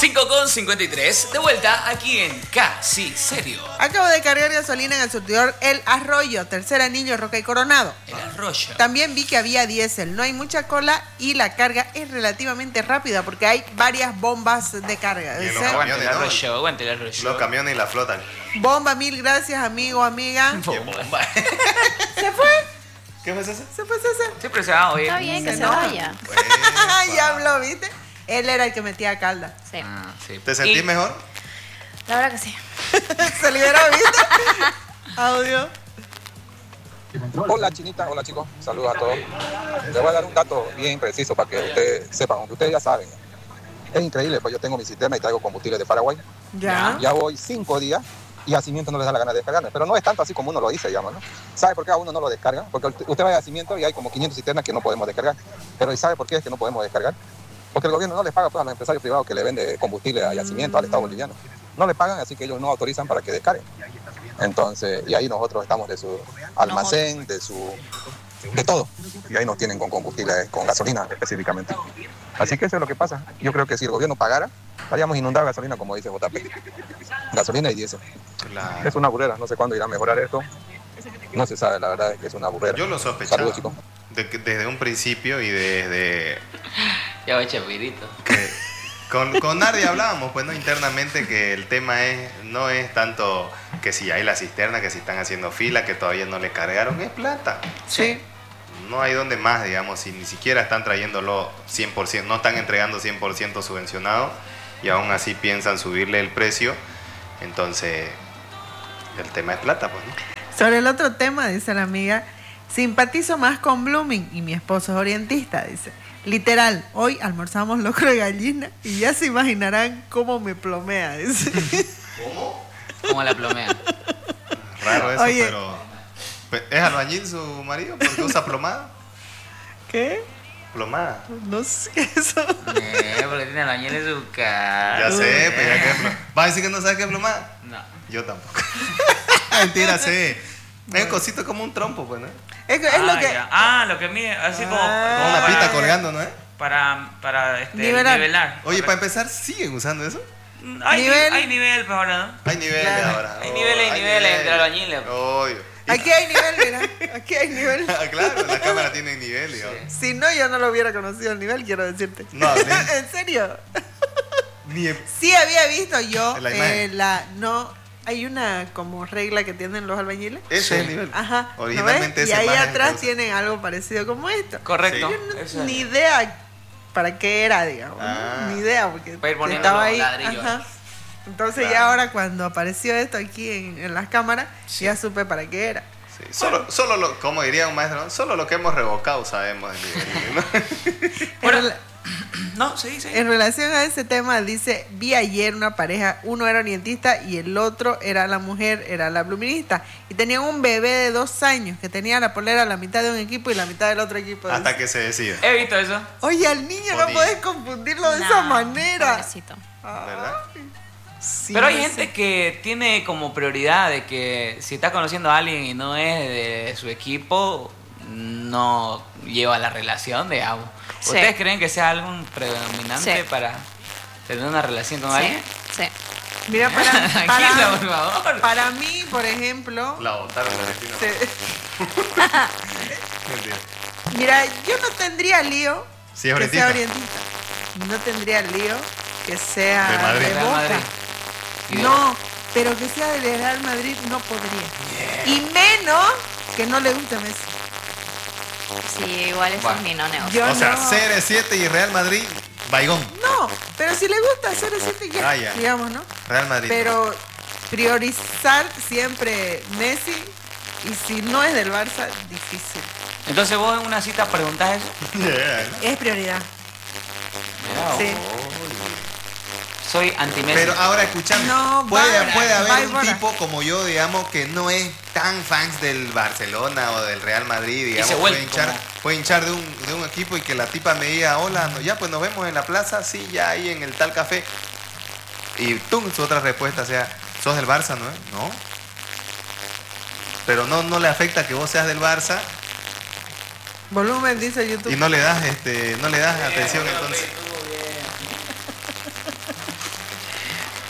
5:53, de vuelta aquí en Casi Serio. Acabo de cargar gasolina en el surtidor El Arroyo, tercer anillo, Roca y Coronado. El Arroyo. También vi que había diésel, no hay mucha cola y la carga es relativamente rápida porque hay varias bombas de carga. Y en los Dice, Aguante el camiones, ¿no? Arroyo, aguante el Arroyo. Los camiones y la flota. bomba, mil gracias, amigo, amiga. Bomba. ¿Se fue? ¿Qué fue eso? ¿Se fue César? Siempre se va, oye. Está bien que se No. vaya. Ya habló, ¿viste? Él era el que metía calda. Sí. Ah, sí. ¿Te sentís mejor? La verdad que sí. Se liberó, ¿viste? Audio. Hola Chinita, hola chicos, saludos a todos. Les voy a dar un dato bien preciso para que ustedes sepan, aunque ustedes ya saben. Es increíble, pues yo tengo mi cisterna y traigo combustible de Paraguay. Ya. Ya voy 5 días y a Cimiento no les da la gana de descargarme, pero no es tanto así como uno lo dice, digamos, ¿no? ¿Sabe por qué a uno no lo descarga? Porque usted va a Cimiento y hay como 500 cisternas que no podemos descargar. Pero ¿y sabe por qué es que no podemos descargar? Porque el gobierno no les paga pues, a los empresarios privados que le venden combustible a Yacimiento, al Estado boliviano. No le pagan, así que ellos no autorizan para que descarguen. Entonces, y ahí nosotros estamos de su almacén, de todo. Y ahí nos tienen con combustible, con gasolina específicamente. Así que eso es lo que pasa. Yo creo que si el gobierno pagara, estaríamos inundados de gasolina, como dice JP. Gasolina y diésel. Claro. Es una burrera, no sé cuándo irá a mejorar esto. No se sabe, la verdad es que es una burrera. Yo lo sospechaba. Saludos, chicos. Desde un principio y desde Ya va Chapirito. que con Nardi hablábamos, pues, ¿no? Internamente, que el tema no es tanto que si hay la cisterna, que si están haciendo fila, que todavía no le cargaron, es plata. Sí. No hay donde más, digamos, si ni siquiera están trayéndolo 100%, no están entregando 100% subvencionado y aún así piensan subirle el precio, entonces el tema es plata, pues, ¿no? Sobre el otro tema, dice la amiga, simpatizo más con Blooming y mi esposo es orientista, dice. Literal, hoy almorzamos locro de gallina y ya se imaginarán cómo me plomea, dice. Como la plomea. Raro eso, Oye. pero ¿es albañil su marido? ¿Por qué usa plomada? ¿Qué? Plomada. No sé qué es eso. Porque tiene albañil en su casa. Ya sé, pero ya que es plomada. ¿Vas a decir que no sabes qué es plomada? No. Yo tampoco. Mentira, sé. Es un cosito como un trompo, pues, ¿no? Es lo que... Ah, lo que mide, así como Como una para- pita colgando, ¿no es? Para Nivelar. nivelar. Oye, para empezar, ¿siguen usando eso? Hay nivel, pues ahora, ¿no? Hay niveles Claro. ahora. Hay niveles y niveles entre albañiles. Obvio. Aquí hay nivel, mira. Aquí hay nivel. Claro, las cámaras tienen nivel, digamos. Si no, yo no lo hubiera conocido el nivel, quiero decirte. No, ¿En serio? Ni Sí había visto yo La imagen. hay una como regla que tienen los albañiles. ese es el nivel. Ajá. ¿no Originalmente ves? Y esa ahí imagen atrás que usa. tienen algo parecido como esto. Correcto. Yo no, Eso es. ni idea para qué era, digamos. ¿no? Ah. Ni idea, porque Va a ir poniendo estaba los ahí. ladrillos. Ajá. Entonces Claro. ya ahora cuando apareció esto aquí en las cámaras, ya supe para qué era. Sí, solo lo, como diría un maestro, ¿no? Solo lo que hemos revocado sabemos del nivel, ¿no? Bueno, En rela- no, sí. En relación a ese tema, dice, vi ayer una pareja, uno era orientista y el otro era la mujer, era la bluminista. Y tenían un bebé de 2 años que tenía la polera la mitad de un equipo y la mitad del otro equipo. Hasta que se decida, He visto eso. Oye, al niño no Jodido. podés confundirlo de esa No, manera. pobrecito. ¿verdad? Sí, Pero hay no gente sé. que tiene como prioridad de que si está conociendo a alguien y no es de su equipo, no lleva la relación, digamos. Sí. ¿Ustedes creen que sea algo predominante Sí. para tener una relación con Sí, alguien? sí. Mira, Tranquila, por favor. para mí, por ejemplo, La botaron la Argentina. Mentira. mira, yo no tendría lío Si es que sea orientista. orientista. No tendría lío que sea De Madrid. de Real Boca. Madrid. Y de- No, pero que sea del Real Madrid no podría. Y menos que no le guste Messi. Sí, igual eso Bueno. es mi no negocio. Yo O sea, no. CR7 y Real Madrid, Baigón. No, pero si le gusta hacer ese ya, Ah, ya. digamos, ¿no? Real Madrid. Pero priorizar siempre Messi y si no es del Barça, difícil. Entonces vos en una cita preguntás eso. Es prioridad. Mirá, Sí. soy anti-Messi. Pero ahora escuchando, No, puede Bárbara, haber un Bárbara. tipo como yo, digamos, que no es tan fans del Barcelona o del Real Madrid, digamos, se vuelve puede hinchar de un equipo y que la tipa me diga, hola, ya pues nos vemos en la plaza, sí, ya ahí en el tal café. Y tú, su otra respuesta sea, ¿sos del Barça, no? No. Pero no le afecta que vos seas del Barça Volumen, dice YouTube. y no le das atención entonces.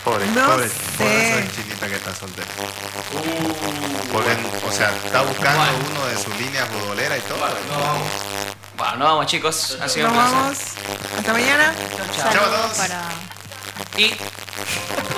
Pobre, No pobre, sé. pobre esa chinita que está soltera. Porque, o sea, está buscando Bueno. uno de sus líneas futboleras y todo. Bueno, nos vamos, chicos. Ha sido Nos un placer. vamos. Hasta mañana. Chao a Saludos todos. para... Y